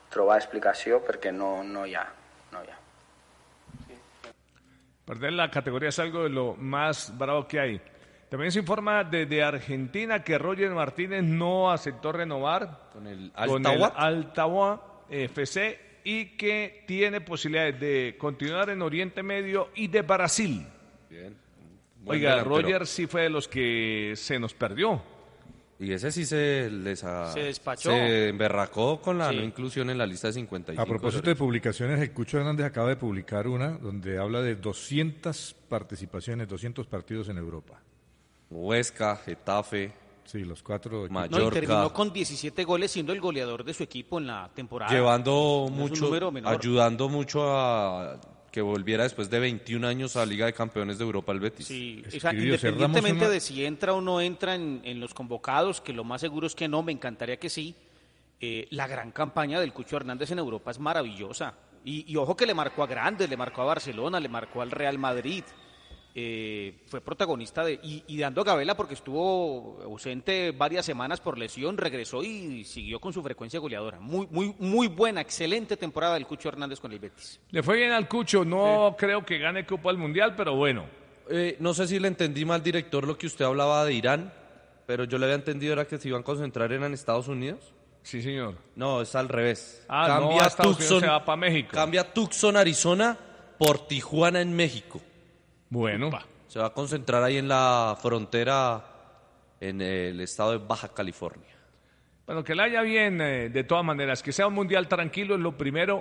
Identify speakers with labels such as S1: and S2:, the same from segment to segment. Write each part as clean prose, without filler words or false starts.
S1: trobar explicació perquè no hi ha.
S2: Perder la categoría es algo de lo más bravo que hay. También se informa desde Argentina que Roger Martínez no aceptó renovar
S3: con el
S2: Altawá FC y que tiene posibilidades de continuar en Oriente Medio y de Brasil.
S3: Bien.
S2: Oiga, delantero. Roger sí fue de los que se nos perdió.
S3: Y ese sí se
S4: despachó.
S3: Se emberracó con la no inclusión en la lista de 55.
S5: A propósito de publicaciones, el Cucho Hernández acaba de publicar una donde habla de 200 participaciones, 200 partidos en Europa.
S3: Huesca, Getafe.
S5: Sí, los 4.
S3: Mallorca.
S4: No, y terminó con 17 goles siendo el goleador de su equipo en la temporada.
S3: Llevando mucho, ayudando mucho a que volviera después de 21 años a Liga de Campeones de Europa el Betis.
S4: Sí, o sea, independientemente de si entra o no entra en los convocados, que lo más seguro es que no, me encantaría que sí, la gran campaña del Cucho Hernández en Europa es maravillosa. Y ojo que le marcó a grandes, le marcó a Barcelona, le marcó al Real Madrid. Fue protagonista y dando gabela porque estuvo ausente varias semanas por lesión, regresó y siguió con su frecuencia goleadora. Muy buena, excelente temporada del Cucho Hernández con el Betis.
S2: Le fue bien al Cucho, no creo que gane Copa del Mundial, pero bueno.
S3: No sé si le entendí mal, director, lo que usted hablaba de Irán, pero yo le había entendido era que se iban a concentrar en Estados Unidos.
S2: Sí, señor.
S3: No, es al revés.
S2: Cambia Estados Unidos, se va para México.
S3: Cambia Tucson, Arizona, por Tijuana en México.
S2: Bueno.
S3: Se va a concentrar ahí en la frontera, en el estado de Baja California.
S2: Bueno, que le haya bien, de todas maneras, que sea un mundial tranquilo es lo primero.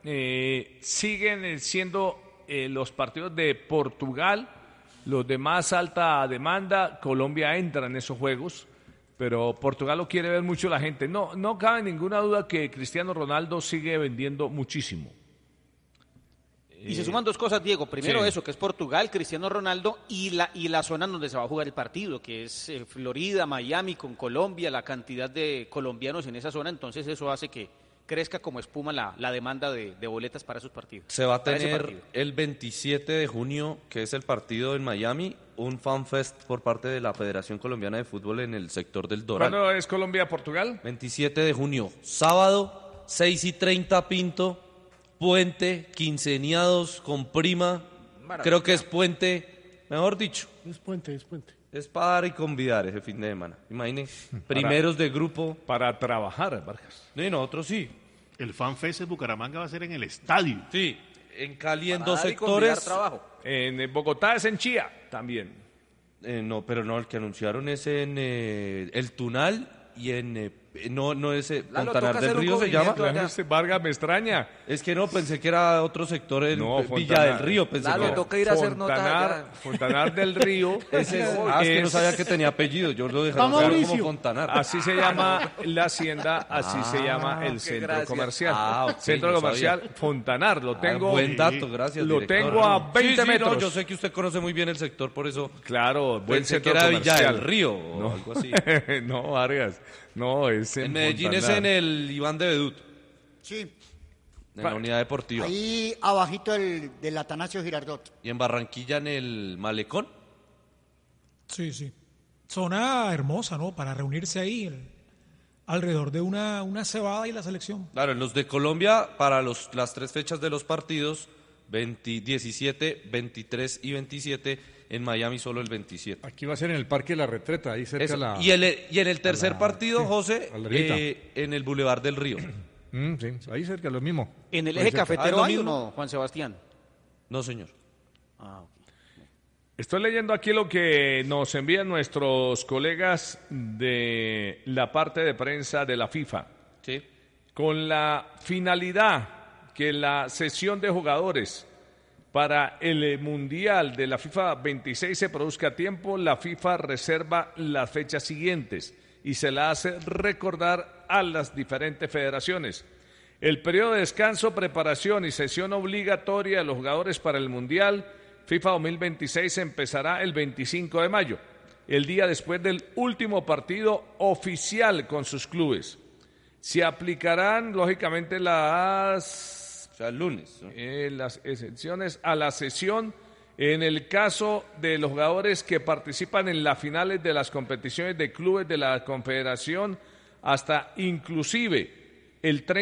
S2: Siguen siendo los partidos de Portugal, los de más alta demanda. Colombia entra en esos juegos, pero Portugal lo quiere ver mucho la gente. No cabe ninguna duda que Cristiano Ronaldo sigue vendiendo muchísimo.
S4: Y se suman dos cosas, Diego. Primero eso, que es Portugal, Cristiano Ronaldo, y la zona donde se va a jugar el partido, que es Florida, Miami, con Colombia, la cantidad de colombianos en esa zona. Entonces eso hace que crezca como espuma la demanda de boletas para esos partidos.
S3: Se va a tener el 27 de junio, que es el partido en Miami, un fanfest por parte de la Federación Colombiana de Fútbol en el sector del Doral.
S2: ¿Cuándo es Colombia-Portugal?
S3: 27 de junio, sábado, 6:30 Pinto. Puente, quinceañados con prima, maravilla. Creo que es puente, mejor dicho.
S6: Es puente.
S3: Es para dar y convidar ese fin de semana. Imaginen, primeros de grupo.
S2: Para trabajar, Vargas.
S3: Y nosotros sí.
S6: El FanFest en Bucaramanga va a ser en el estadio.
S3: Sí, en Cali en 2 sectores.
S2: En Bogotá es en Chía también.
S3: No, pero no, el que anunciaron es en el Tunal y en... No ese Fontanar del Río se llama.
S2: Vargas me extraña.
S3: Es que no, pensé que era otro sector en Villa del Río. Pensé que
S7: toca ir a hacer notas.
S2: Fontanar del Río.
S3: Ese es que no sabía que tenía apellido. Yo lo dejé como Fontanar.
S2: Así se llama la hacienda, así se llama el centro comercial.
S3: Okay,
S2: centro comercial Fontanar. Lo tengo.
S3: Buen dato, gracias.
S2: Lo
S3: director.
S2: tengo a 20 metros.
S3: No, yo sé que usted conoce muy bien el sector, por eso.
S2: Claro, buen centro
S3: que era
S2: comercial.
S3: Villa del Río o algo así.
S2: No, Vargas. No, es
S3: en Medellín
S2: Fontanar.
S3: Es en el Iván de Bedut.
S7: Sí.
S3: En la unidad deportiva.
S7: Ahí abajito del Atanasio Girardot.
S3: ¿Y en Barranquilla en el Malecón?
S8: Sí. Zona hermosa, ¿no? Para reunirse ahí alrededor de una cebada y la selección.
S3: Claro, en los de Colombia, para las 3 fechas de los partidos, 17, 23 y 27, en Miami solo el 27.
S5: Aquí va a ser en el Parque de la Retreta, ahí cerca de la...
S3: Y en el tercer partido, José, en el Boulevard del Río.
S5: Sí, ahí cerca, lo mismo.
S4: ¿En el eje cafetero hay o no, Juan Sebastián?
S3: No, señor.
S2: Estoy leyendo aquí lo que nos envían nuestros colegas de la parte de prensa de la FIFA.
S3: Sí.
S2: Con la finalidad que la sesión de jugadores para el Mundial de la FIFA 26 se produzca a tiempo, la FIFA reserva las fechas siguientes y se la hace recordar a las diferentes federaciones. El periodo de descanso, preparación y sesión obligatoria de los jugadores para el Mundial FIFA 2026 empezará el 25 de mayo, el día después del último partido oficial con sus clubes. Se aplicarán, lógicamente,
S3: el lunes, ¿no?
S2: Las excepciones a la sesión en el caso de los jugadores que participan en las finales de las competiciones de clubes de la Confederación hasta inclusive el 30